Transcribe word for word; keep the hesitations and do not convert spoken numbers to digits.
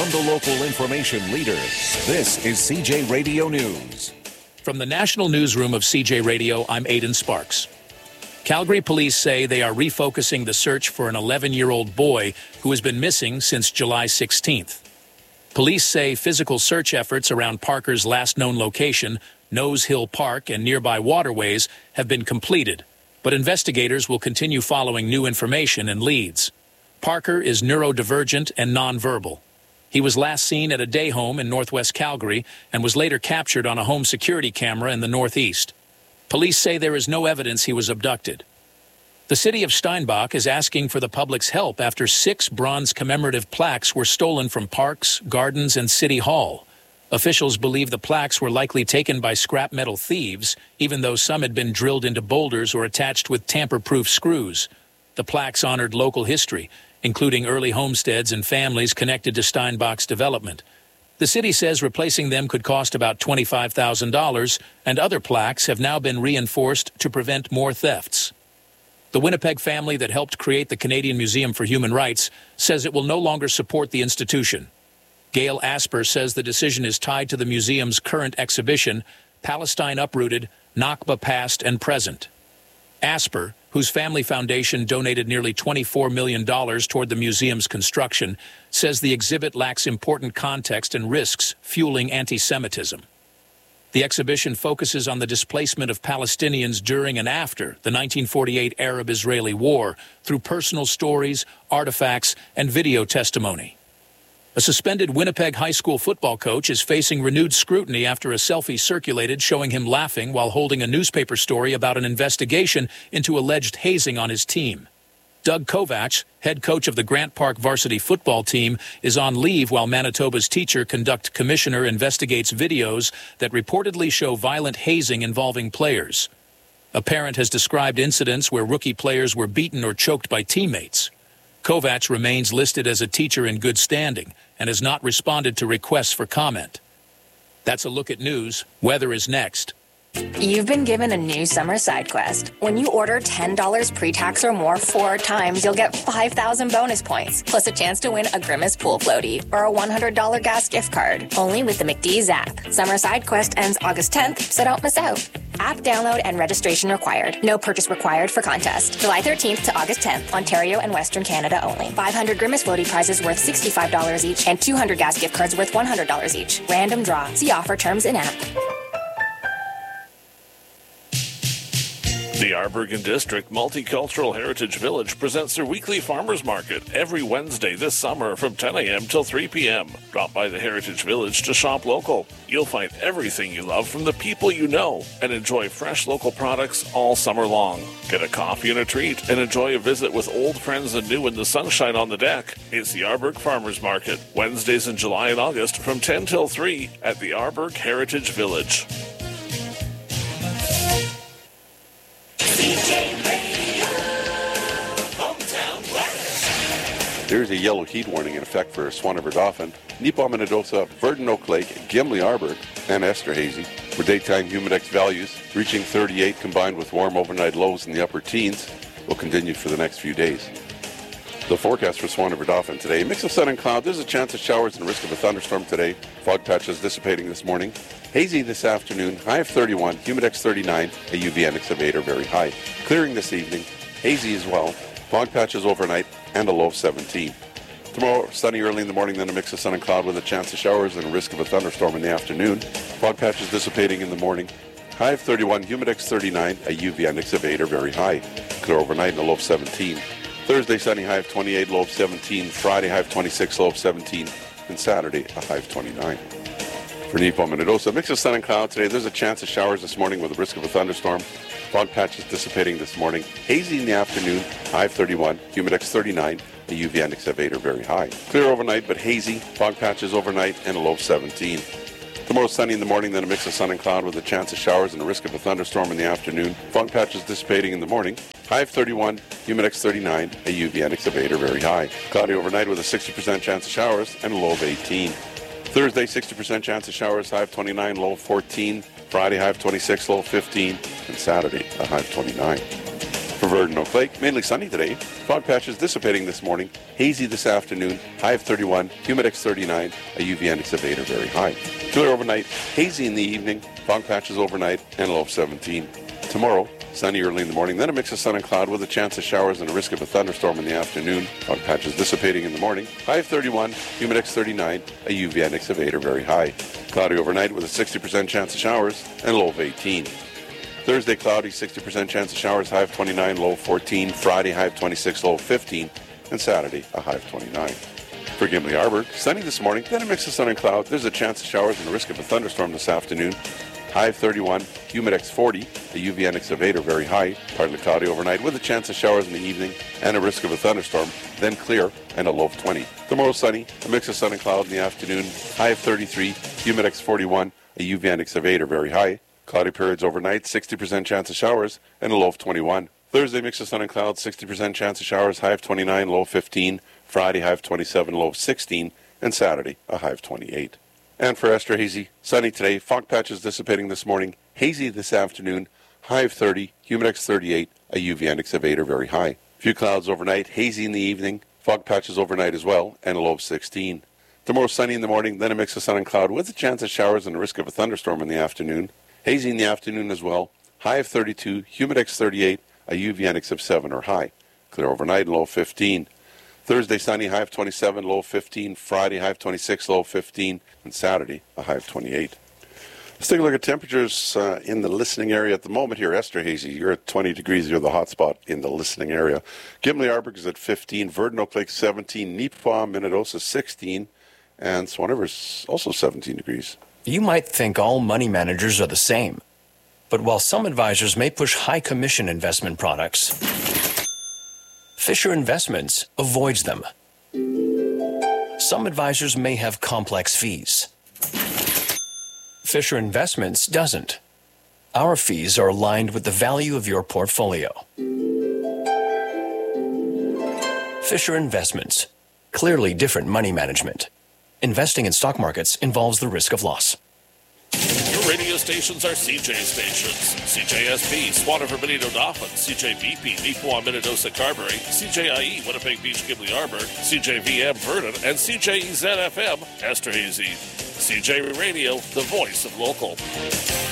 From the local information leader, this is C J Radio News. From the National Newsroom of C J Radio, I'm Aidan Sparks. Calgary police say they are refocusing the search for an eleven-year-old boy who has been missing since July sixteenth. Police say physical search efforts around Parker's last known location, Nose Hill Park, and nearby waterways have been completed, but investigators will continue following new information and leads. Parker is neurodivergent and nonverbal. He was last seen at a day home in northwest Calgary and was later captured on a home security camera in the northeast. Police say there is no evidence he was abducted. The city of Steinbach is asking for the public's help after six bronze commemorative plaques were stolen from parks, gardens, and City Hall. Officials believe the plaques were likely taken by scrap metal thieves, even though some had been drilled into boulders or attached with tamper-proof screws. The plaques honored local history, including early homesteads and families connected to Steinbach's development. The city says replacing them could cost about twenty-five thousand dollars, and other plaques have now been reinforced to prevent more thefts. The Winnipeg family that helped create the Canadian Museum for Human Rights says it will no longer support the institution. Gail Asper says the decision is tied to the museum's current exhibition, Palestine Uprooted, Nakba Past and Present. Asper, whose family foundation donated nearly twenty-four million dollars toward the museum's construction, says the exhibit lacks important context and risks fueling anti-Semitism. The exhibition focuses on the displacement of Palestinians during and after the nineteen forty-eight Arab-Israeli War through personal stories, artifacts, and video testimony. A suspended Winnipeg high school football coach is facing renewed scrutiny after a selfie circulated showing him laughing while holding a newspaper story about an investigation into alleged hazing on his team. Doug Kovacs, head coach of the Grant Park varsity football team, is on leave while Manitoba's teacher conduct commissioner investigates videos that reportedly show violent hazing involving players. A parent has described incidents where rookie players were beaten or choked by teammates. Kovacs remains listed as a teacher in good standing and has not responded to requests for comment. That's a look at news. Weather is next. You've been given a new summer side quest. When you order ten dollars pre-tax or more four times, you'll get five thousand bonus points, plus a chance to win a Grimace pool floaty or a one hundred dollars gas gift card. Only with the McDee's app. Summer side quest ends August tenth, so don't miss out. App download and registration required. No purchase required for contest. July thirteenth to August tenth, Ontario and Western Canada only. five hundred Grimace floaty prizes worth sixty-five dollars each and two hundred gas gift cards worth one hundred dollars each. Random draw. See offer terms in app. The Arborgen District Multicultural Heritage Village presents their weekly farmers market every Wednesday this summer from ten a.m. till three p.m. Drop by the Heritage Village to shop local. You'll find everything you love from the people you know and enjoy fresh local products all summer long. Get a coffee and a treat and enjoy a visit with old friends and new in the sunshine on the deck. It's the Arborg Farmers Market, Wednesdays in July and August from ten till three at the Arborg Heritage Village. There's a yellow heat warning in effect for Swan River Dauphin, Neepaw, Minnedosa, Verdon Oak Lake, Gimli Arborg, and Esterhazy, where daytime humidex values reaching thirty-eight combined with warm overnight lows in the upper teens will continue for the next few days. The forecast for Swan River Dauphin today, a mix of sun and cloud. There's a chance of showers and risk of a thunderstorm today. Fog patches dissipating this morning. Hazy this afternoon, high of thirty-one, humidex thirty-nine, a U V index of eight or very high. Clearing this evening, hazy as well. Fog patches overnight and a low of seventeen. Tomorrow, sunny early in the morning, then a mix of sun and cloud with a chance of showers and a risk of a thunderstorm in the afternoon. Fog patches dissipating in the morning. High of thirty-one, humidex thirty-nine, a U V index of eight or very high. Clear overnight and a low of seventeen. Thursday, sunny, high of twenty-eight, low of seventeen. Friday, high of twenty-six, low of seventeen. And Saturday, a high of twenty-nine. For Neepaw, Minnedosa, mix of sun and cloud today. There's a chance of showers this morning with a risk of a thunderstorm. Fog patches dissipating this morning. Hazy in the afternoon, high of thirty-one, humidex thirty-nine, a U V index of eight or very high. Clear overnight, but hazy. Fog patches overnight and a low of seventeen. Tomorrow, sunny in the morning, then a mix of sun and cloud with a chance of showers and a risk of a thunderstorm in the afternoon. Fog patches dissipating in the morning. High of thirty-one, humidex thirty-nine, a U V index of eight or very high. Cloudy overnight with a sixty percent chance of showers and a low of eighteen. Thursday, sixty percent chance of showers, high of twenty-nine, low of fourteen. Friday, high of twenty-six, low of fifteen. And Saturday, a high of twenty-nine. For Verdun Oak Lake, mainly sunny today. Fog patches dissipating this morning. Hazy this afternoon. High of thirty-one. Humidex thirty-nine. A U V index of eight or very high. Clear overnight. Hazy in the evening. Fog patches overnight. And low of seventeen. Tomorrow, sunny early in the morning. Then a mix of sun and cloud with a chance of showers and a risk of a thunderstorm in the afternoon. Fog patches dissipating in the morning. High of thirty-one. Humidex thirty-nine. A U V index of eight or very high. Cloudy overnight with a sixty percent chance of showers. And low of eighteen. Thursday, cloudy, sixty percent chance of showers, high of twenty-nine, low of fourteen. Friday, high of twenty-six, low of fifteen. And Saturday, a high of twenty-nine. For Gimli Arbor, sunny this morning, then a mix of sun and cloud. There's a chance of showers and a risk of a thunderstorm this afternoon. High of thirty-one, Humidex forty, a U V index of eight or very high. Partly cloudy overnight with a chance of showers in the evening and a risk of a thunderstorm. Then clear and a low of twenty. Tomorrow, sunny, a mix of sun and cloud in the afternoon. High of thirty-three, Humidex forty-one, a U V index of eight or very high. Cloudy periods overnight, sixty percent chance of showers, and a low of twenty-one. Thursday, mix of sun and clouds, sixty percent chance of showers, high of twenty-nine, low of fifteen. Friday, high of twenty-seven, low of sixteen. And Saturday, a high of twenty-eight. And for Esterhazy, sunny today, fog patches dissipating this morning, hazy this afternoon, high of thirty, Humidex thirty-eight, a U V index of eight or very high. Few clouds overnight, hazy in the evening, fog patches overnight as well, and a low of sixteen. Tomorrow, sunny in the morning, then a mix of sun and cloud with a chance of showers and a risk of a thunderstorm in the afternoon. Hazy in the afternoon as well. High of thirty-two, Humidex thirty-eight, a U V index of seven or high. Clear overnight, low of fifteen. Thursday, sunny, high of twenty-seven, low of fifteen. Friday, high of twenty-six, low of fifteen. And Saturday, a high of twenty-eight. Let's take a look at temperatures uh, in the listening area at the moment here. Esterhazy, you're at twenty degrees. You're the hot spot in the listening area. Gimli Arbor is at fifteen. Verdun Oak Lake, seventeen. Neepawa, Minnedosa, sixteen. And Swan River's also seventeen degrees. You might think all money managers are the same. But while some advisors may push high commission investment products, Fisher Investments avoids them. Some advisors may have complex fees. Fisher Investments doesn't. Our fees are aligned with the value of your portfolio. Fisher Investments. Clearly different money management. Investing in stock markets involves the risk of loss. Your radio stations are C J stations. C J S P, Swan River, Benito Dauphin, C J B P, Neepawa, Minnedosa, Carberry, C J I E, Winnipeg Beach, Gimli Arbor, C J V M, Verdun, and C J E Z F M, Esterhazy. C J Radio, the voice of local.